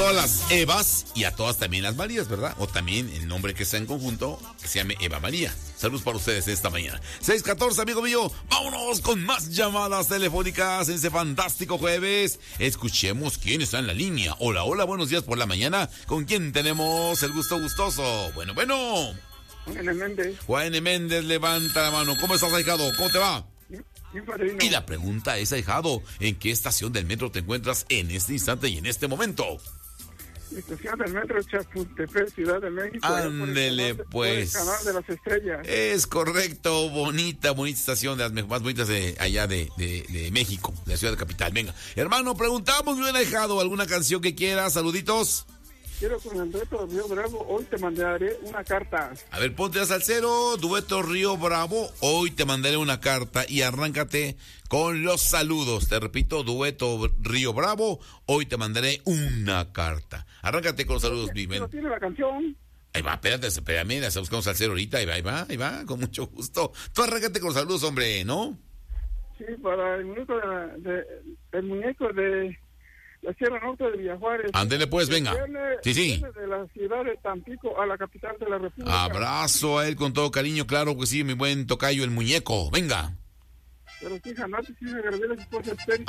todas las Evas y a todas también las Marías, ¿verdad? O también el nombre que sea en conjunto, que se llame Eva María. Saludos para ustedes esta mañana. 6:14, amigo mío. Vámonos con más llamadas telefónicas en este fantástico jueves. Escuchemos quién está en la línea. Hola, hola, buenos días por la mañana. ¿Con quién tenemos el gusto gustoso? Bueno. Juan Méndez. Juan Méndez, levanta la mano. ¿Cómo estás, ahijado? ¿Cómo te va? Y la pregunta es, ahijado, ¿en qué estación del metro te encuentras en este instante y en este momento? Estación del metro Chapultepec, Ciudad de México. Ándele, pues. El canal de las estrellas. Es correcto, bonita estación, de las más bonitas de allá de México, de la ciudad de capital. Venga, hermano, preguntamos, mi buen ahijado, ¿alguna canción que quieras? Saluditos. Quiero con el dueto Río Bravo, hoy te mandaré una carta. A ver, ponte a salsero, dueto Río Bravo, hoy te mandaré una carta y arráncate con los saludos. Te repito, dueto Río Bravo, hoy te mandaré una carta. Arráncate con los saludos, mi ¿No tiene la canción? Ahí va, espérame, la buscamos salsero ahorita, ahí va, con mucho gusto. Tú arráncate con los saludos, hombre, ¿no? Sí, para el muñeco de la Sierra Norte de Villajuárez. Ándele pues, venga. Sí. Viene de la ciudad de Tampico a la capital de la República. Abrazo a él con todo cariño, claro que sí, mi buen tocayo, el muñeco. Venga. Pero sí, Janate, sí, me agradece su esposa Esther.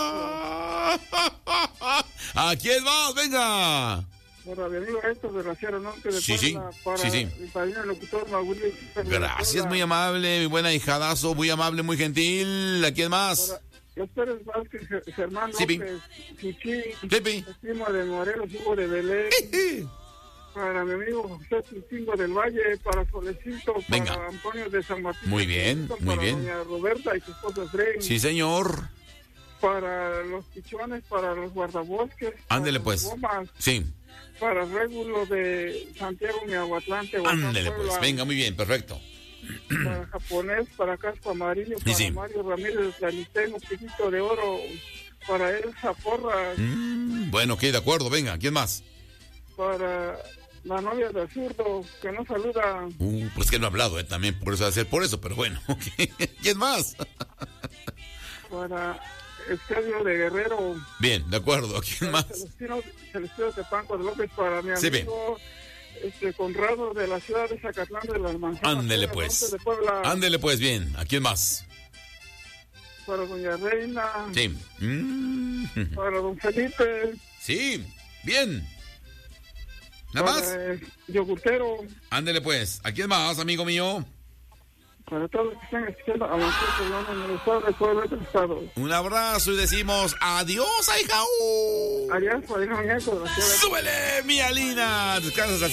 ¿A quién más? Venga. Para mi amigo Héctor de la Sierra Norte de Puebla. Para mi padrino locutor Mauricio. Gracias, muy amable, mi buena hijadazo, muy amable, muy gentil. ¿A quién más? Para los Pérez Vázquez, Germán López, Chuchín, Primo de Morelos, Hugo de Belén. Para mi amigo José Pingo del Valle, para Solecito, para Antonio de San Martín. Muy bien, muy para bien. Doña Roberta y su esposa Fred. Sí, señor. Para los pichones, para los guardabosques. Ándele pues. Bombas, sí. Para Régulo de Santiago, Miahuatlán, Tehuacán. Ándele pues, venga, muy bien, perfecto. Para Japonés, para Casco Amarillo, para Mario Ramírez de Planitengo, Piquito de Oro, para Elsa Porras. Bueno, ok, de acuerdo, venga, ¿quién más? Para la novia de Zurdo, que no saluda. Pues que no ha hablado, también, por eso va a ser por eso, pero bueno, okay. ¿Quién más? Para Estadio de Guerrero. Bien, de acuerdo, ¿quién más? Celestino Tepanco de López, para mi amigo Conrado de la ciudad de Zacatlán de las Manzanas. Ándele pues. Ándele pues, bien, ¿a quién más? Para doña Reina. Sí. Para don Felipe. Sí, bien. ¿Nada más? Yogurtero. Ándele pues. ¿A quién más, amigo mío? Para todos los que están escuchando a Manchester, en el estado de Puebla del Estado. Un abrazo y decimos adiós, ahijao. Adiós, padrino muñeco. ¡Súbele, mi Alina! Descansas.